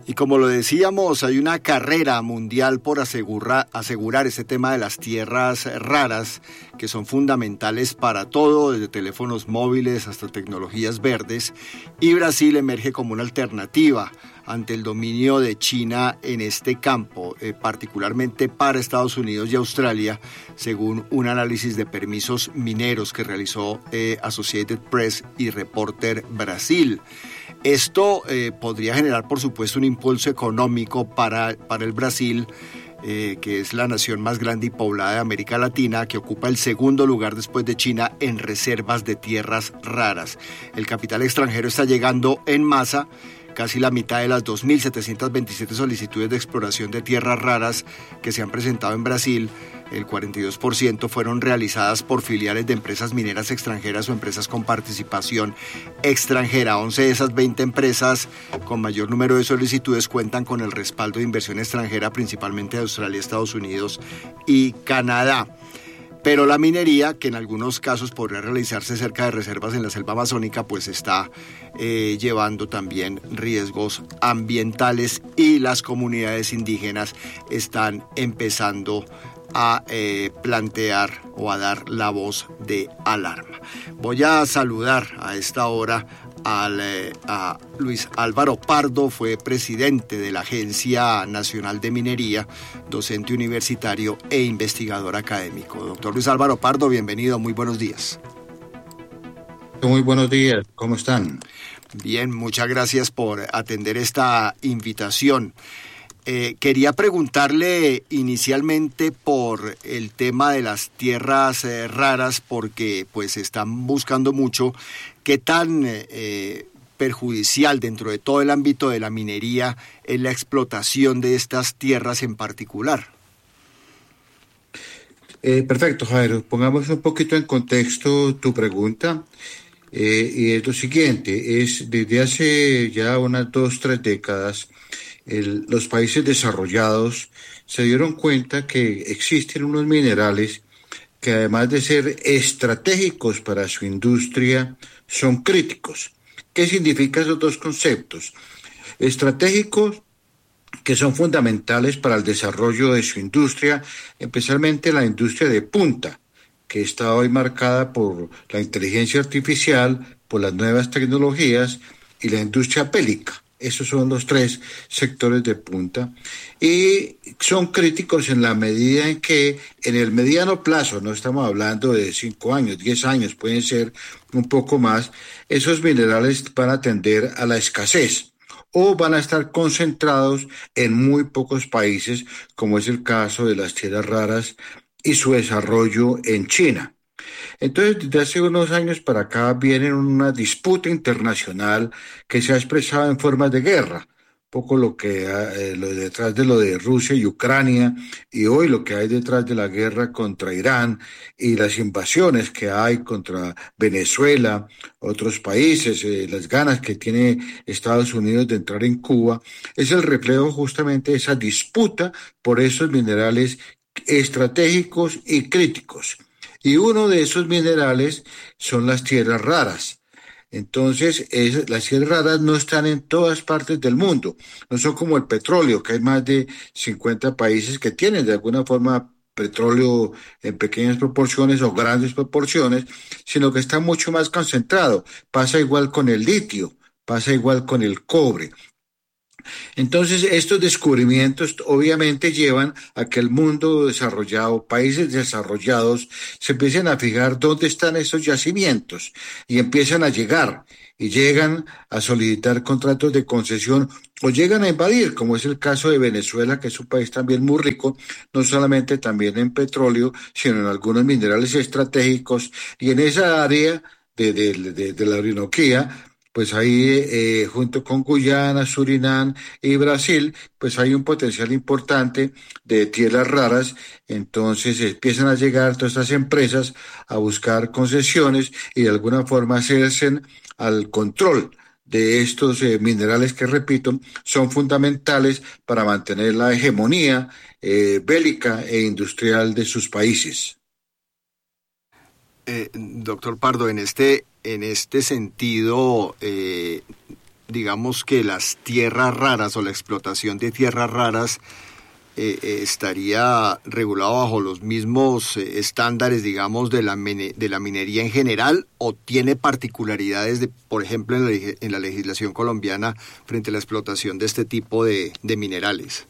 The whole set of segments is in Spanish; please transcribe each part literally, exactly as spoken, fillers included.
Y como lo decíamos, hay una carrera mundial por asegurar, asegurar ese tema de las tierras raras, que son fundamentales para todo, desde teléfonos móviles hasta tecnologías verdes, y Brasil emerge como una alternativa ante el dominio de China en este campo, eh, particularmente para Estados Unidos y Australia, según un análisis de permisos mineros que realizó eh, Associated Press y Reporter Brasil. Esto eh, podría generar, por supuesto, un impulso económico para, para el Brasil, eh, que es la nación más grande y poblada de América Latina, que ocupa el segundo lugar después de China en reservas de tierras raras. El capital extranjero está llegando en masa. Casi la mitad de las dos mil setecientas veintisiete solicitudes de exploración de tierras raras que se han presentado en Brasil, el cuarenta y dos por ciento fueron realizadas por filiales de empresas mineras extranjeras o empresas con participación extranjera. once de esas veinte empresas con mayor número de solicitudes cuentan con el respaldo de inversión extranjera, principalmente de Australia, Estados Unidos y Canadá. Pero la minería, que en algunos casos podría realizarse cerca de reservas en la selva amazónica, pues está eh, llevando también riesgos ambientales, y las comunidades indígenas están empezando a eh, plantear o a dar la voz de alarma. Voy a saludar a esta hora al, eh, a Luis Álvaro Pardo. Fue presidente de la Agencia Nacional de Minería, docente universitario e investigador académico. Doctor Luis Álvaro Pardo, bienvenido, muy buenos días. Muy buenos días, ¿cómo están? Bien, muchas gracias por atender esta invitación. Eh, quería preguntarle inicialmente por el tema de las tierras eh, raras, porque pues están buscando mucho. ¿Qué tan eh, perjudicial dentro de todo el ámbito de la minería es la explotación de estas tierras en particular? Eh, perfecto, Jairo. Pongamos un poquito en contexto tu pregunta. Eh, y es lo siguiente, es desde hace ya unas dos, tres décadas, el, los países desarrollados se dieron cuenta que existen unos minerales que, además de ser estratégicos para su industria, son críticos. ¿Qué significan esos dos conceptos? Estratégicos, que son fundamentales para el desarrollo de su industria, especialmente la industria de punta, que está hoy marcada por la inteligencia artificial, por las nuevas tecnologías y la industria bélica. Esos son los tres sectores de punta, y son críticos en la medida en que en el mediano plazo, no estamos hablando de cinco años, diez años, pueden ser un poco más, esos minerales van a tender a la escasez o van a estar concentrados en muy pocos países, como es el caso de las tierras raras y su desarrollo en China. Entonces, desde hace unos años para acá viene una disputa internacional que se ha expresado en formas de guerra, poco lo que eh, lo detrás de lo de Rusia y Ucrania, y hoy lo que hay detrás de la guerra contra Irán y las invasiones que hay contra Venezuela, otros países, eh, las ganas que tiene Estados Unidos de entrar en Cuba, es el reflejo justamente de esa disputa por esos minerales estratégicos y críticos. Y uno de esos minerales son las tierras raras. Entonces, es, las tierras raras no están en todas partes del mundo. No son como el petróleo, que hay más de cincuenta países que tienen de alguna forma petróleo en pequeñas proporciones o grandes proporciones, sino que está mucho más concentrado. Pasa igual con el litio, pasa igual con el cobre. Entonces, estos descubrimientos obviamente llevan a que el mundo desarrollado, países desarrollados, se empiecen a fijar dónde están esos yacimientos y empiezan a llegar y llegan a solicitar contratos de concesión o llegan a invadir, como es el caso de Venezuela, que es un país también muy rico, no solamente también en petróleo, sino en algunos minerales estratégicos, y en esa área de, de, de, de la Orinoquía, pues ahí eh, junto con Guyana, Surinam y Brasil, pues hay un potencial importante de tierras raras. Entonces empiezan a llegar todas estas empresas a buscar concesiones y de alguna forma hacerse al control de estos eh, minerales que, repito, son fundamentales para mantener la hegemonía eh, bélica e industrial de sus países. Eh, doctor Pardo, en este, en este sentido, eh, digamos que las tierras raras o la explotación de tierras raras eh, eh, estaría regulado bajo los mismos eh, estándares, digamos, de la, de la minería en general, o tiene particularidades, de, por ejemplo, en la, en la legislación colombiana frente a la explotación de este tipo de, de minerales?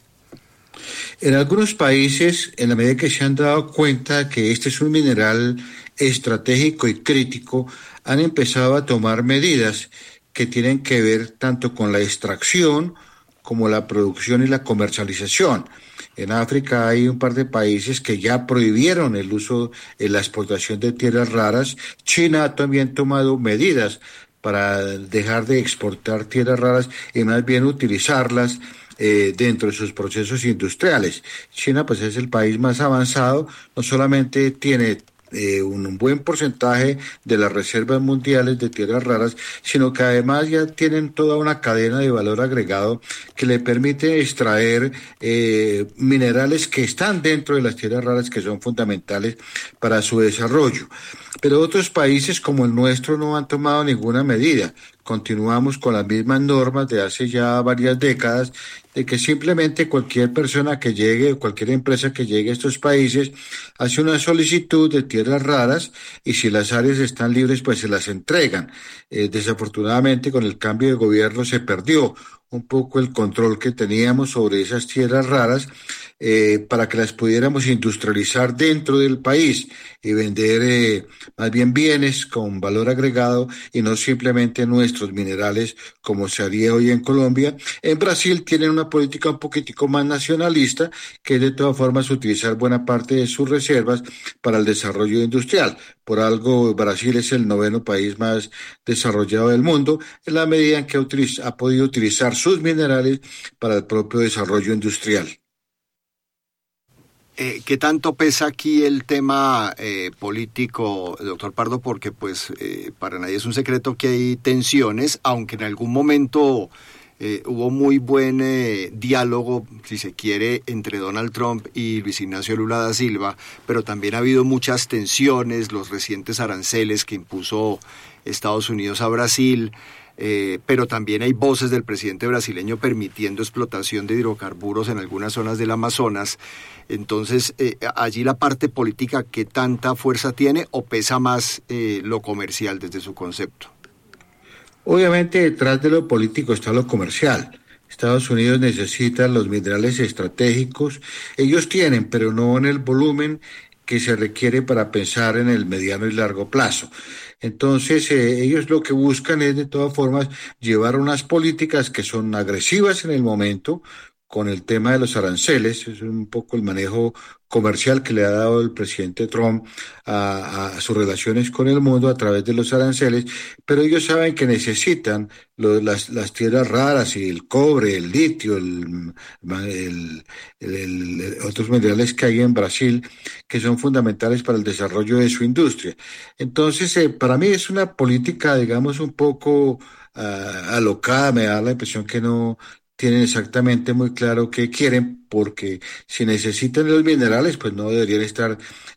En algunos países, en la medida que se han dado cuenta que este es un mineral estratégico y crítico, han empezado a tomar medidas que tienen que ver tanto con la extracción como la producción y la comercialización. En África hay un par de países que ya prohibieron el uso en la exportación de tierras raras. China ha también tomado medidas para dejar de exportar tierras raras y más bien utilizarlas eh, dentro de sus procesos industriales. China pues es el país más avanzado, no solamente tiene Eh, un, un buen porcentaje de las reservas mundiales de tierras raras, sino que además ya tienen toda una cadena de valor agregado que le permite extraer eh, minerales que están dentro de las tierras raras, que son fundamentales para su desarrollo. Pero otros países como el nuestro no han tomado ninguna medida. Continuamos con las mismas normas de hace ya varias décadas, de que simplemente cualquier persona que llegue, cualquier empresa que llegue a estos países, hace una solicitud de tierras raras y si las áreas están libres, pues se las entregan. Eh, desafortunadamente, con el cambio de gobierno se perdió un poco el control que teníamos sobre esas tierras raras eh, para que las pudiéramos industrializar dentro del país y vender eh, más bien bienes con valor agregado y no simplemente nuestros minerales como se haría hoy en Colombia. En Brasil tienen una política un poquitico más nacionalista, que es de todas formas utilizar buena parte de sus reservas para el desarrollo industrial. Por algo Brasil es el noveno país más desarrollado del mundo, en la medida en que ha, utiliz- ha podido utilizar sus minerales para el propio desarrollo industrial. Eh, ¿Qué tanto pesa aquí el tema eh, político, doctor Pardo? Porque pues eh, para nadie es un secreto que hay tensiones, aunque en algún momento eh, hubo muy buen eh, diálogo, si se quiere, entre Donald Trump y Luis Ignacio Lula da Silva, pero también ha habido muchas tensiones, los recientes aranceles que impuso Estados Unidos a Brasil. Eh, pero también hay voces del presidente brasileño permitiendo explotación de hidrocarburos en algunas zonas del Amazonas. Entonces, eh, allí la parte política, ¿qué tanta fuerza tiene o pesa más eh, lo comercial desde su concepto? Obviamente detrás de lo político está lo comercial. Estados Unidos necesita los minerales estratégicos. Ellos tienen, pero no en el volumen que se requiere para pensar en el mediano y largo plazo. Entonces, eh, ellos lo que buscan es, de todas formas, llevar unas políticas que son agresivas en el momento, con el tema de los aranceles. Es un poco el manejo comercial que le ha dado el presidente Trump a, a sus relaciones con el mundo a través de los aranceles, pero ellos saben que necesitan lo, las, las tierras raras y el cobre, el litio, el, el, el, el, otros minerales que hay en Brasil, que son fundamentales para el desarrollo de su industria. Entonces, eh, para mí es una política, digamos, un poco uh, alocada. Me da la impresión que no tienen exactamente muy claro qué quieren, porque si necesitan los minerales, pues no deberían estar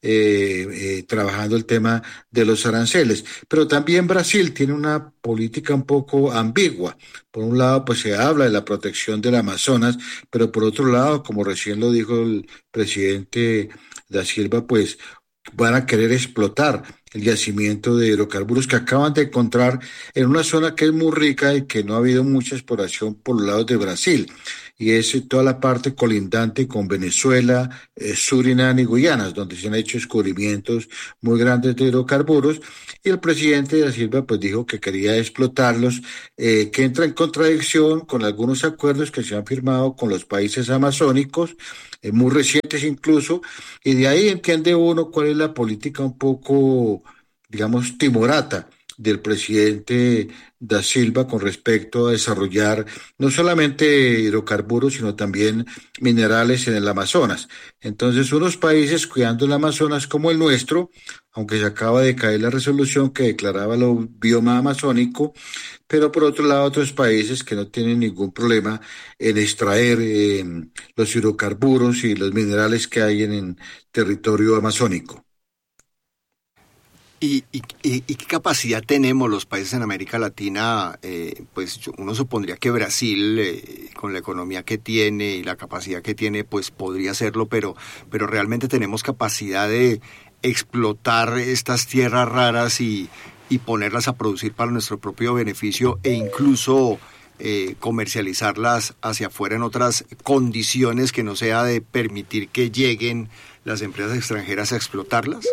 eh, eh, trabajando el tema de los aranceles. Pero también Brasil tiene una política un poco ambigua. Por un lado, pues se habla de la protección del Amazonas, pero por otro lado, como recién lo dijo el presidente da Silva, pues van a querer explotar el yacimiento de hidrocarburos que acaban de encontrar en una zona que es muy rica y que no ha habido mucha exploración por los lados de Brasil, y es toda la parte colindante con Venezuela, eh, Surinam y Guyanas, donde se han hecho descubrimientos muy grandes de hidrocarburos, y el presidente da Silva pues dijo que quería explotarlos, eh, que entra en contradicción con algunos acuerdos que se han firmado con los países amazónicos, eh, muy recientes incluso, y de ahí entiende uno cuál es la política un poco, digamos, timorata del presidente da Silva con respecto a desarrollar no solamente hidrocarburos, sino también minerales en el Amazonas. Entonces, unos países cuidando el Amazonas como el nuestro, aunque se acaba de caer la resolución que declaraba el bioma amazónico, pero por otro lado otros países que no tienen ningún problema en extraer eh, los hidrocarburos y los minerales que hay en el territorio amazónico. ¿Y, y, y qué capacidad tenemos los países en América Latina? Eh, pues uno supondría que Brasil, eh, con la economía que tiene y la capacidad que tiene, pues podría hacerlo, pero, pero realmente tenemos capacidad de explotar estas tierras raras y, y ponerlas a producir para nuestro propio beneficio e incluso eh, comercializarlas hacia afuera en otras condiciones que no sea de permitir que lleguen las empresas extranjeras a explotarlas.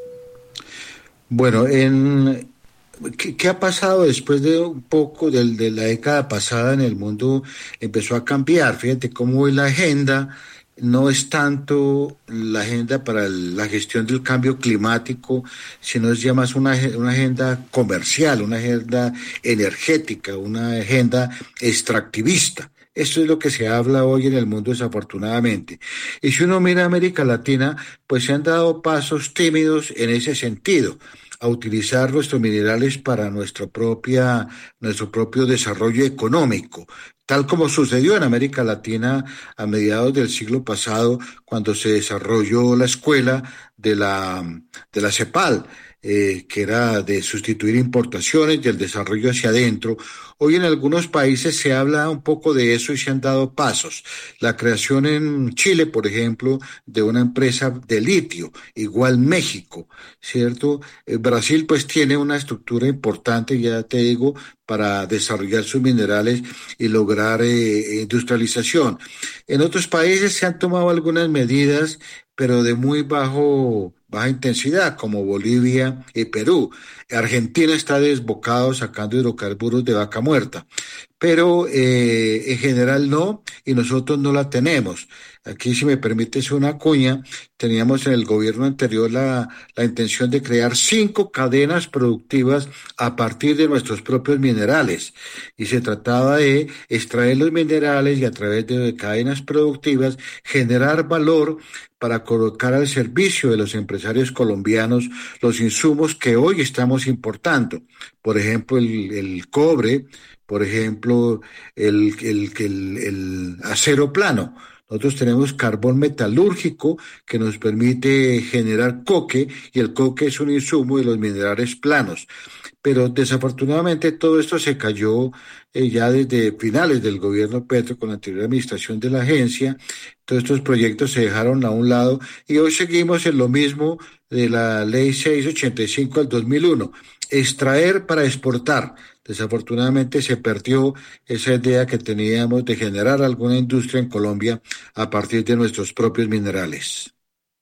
Bueno, en, ¿qué, qué ha pasado después de un poco de, de la década pasada en el mundo? Empezó a cambiar. Fíjate cómo hoy la agenda no es tanto la agenda para el, la gestión del cambio climático, sino es ya más una, una agenda comercial, una agenda energética, una agenda extractivista. Esto es lo que se habla hoy en el mundo, desafortunadamente. Y si uno mira América Latina, pues se han dado pasos tímidos en ese sentido, a utilizar nuestros minerales para nuestra propia, nuestro propio desarrollo económico, tal como sucedió en América Latina a mediados del siglo pasado, cuando se desarrolló la escuela de la, de la CEPAL, eh, que era de sustituir importaciones y el desarrollo hacia adentro. Hoy en algunos países se habla un poco de eso y se han dado pasos. La creación en Chile, por ejemplo, de una empresa de litio, igual México, ¿cierto? Eh, Brasil pues tiene una estructura importante, ya te digo, para desarrollar sus minerales y lograr eh, industrialización. En otros países se han tomado algunas medidas, pero de muy bajo baja intensidad, como Bolivia y Perú. Argentina está desbocado sacando hidrocarburos de vaca muerta, pero eh, en general no, y nosotros no la tenemos. Aquí, si me permites una cuña, teníamos en el gobierno anterior la, la intención de crear cinco cadenas productivas a partir de nuestros propios minerales, y se trataba de extraer los minerales y a través de cadenas productivas generar valor para colocar al servicio de los empresarios colombianos los insumos que hoy estamos importando. Por ejemplo, el, el cobre, por ejemplo, el, el, el, el acero plano. Nosotros tenemos carbón metalúrgico que nos permite generar coque, y el coque es un insumo de los minerales planos. Pero desafortunadamente todo esto se cayó eh, ya desde finales del gobierno Petro, con la anterior administración de la agencia. Todos estos proyectos se dejaron a un lado y hoy seguimos en lo mismo de la ley seiscientos ochenta y cinco del dos mil uno, extraer para exportar. Desafortunadamente se perdió esa idea que teníamos de generar alguna industria en Colombia a partir de nuestros propios minerales.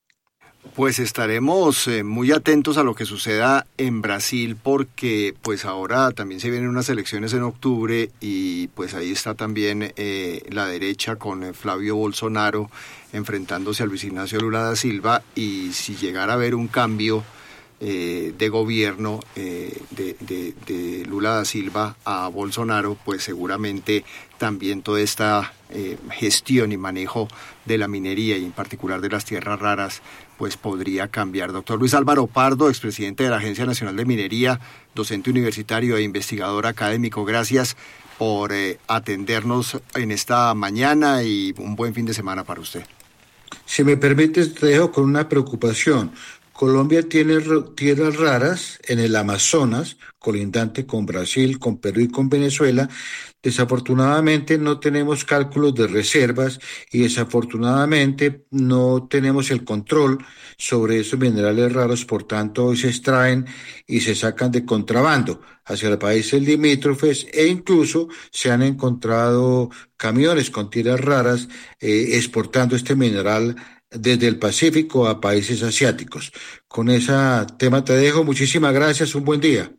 Pues estaremos eh, muy atentos a lo que suceda en Brasil, porque pues ahora también se vienen unas elecciones en octubre y pues ahí está también eh, la derecha con eh, Flavio Bolsonaro enfrentándose a Luis Ignacio Lula da Silva, y si llegara a haber un cambio eh, de gobierno eh, de, de, de Lula da Silva a Bolsonaro, pues seguramente también toda esta eh, gestión y manejo de la minería y en particular de las tierras raras pues podría cambiar. Doctor Luis Álvaro Pardo, expresidente de la Agencia Nacional de Minería, docente universitario e investigador académico, gracias por eh, atendernos en esta mañana y un buen fin de semana para usted. Si me permites, te dejo con una preocupación. Colombia tiene tierras raras en el Amazonas, colindante con Brasil, con Perú y con Venezuela. Desafortunadamente no tenemos cálculos de reservas y desafortunadamente no tenemos el control sobre esos minerales raros, por tanto hoy se extraen y se sacan de contrabando hacia los países limítrofes, e incluso se han encontrado camiones con tierras raras eh, exportando este mineral desde el Pacífico a países asiáticos. Con ese tema te dejo. Muchísimas gracias. Un buen día.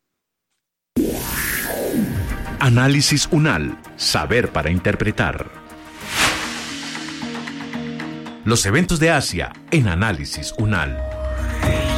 Análisis UNAL. Saber para interpretar. Los eventos de Asia en Análisis UNAL.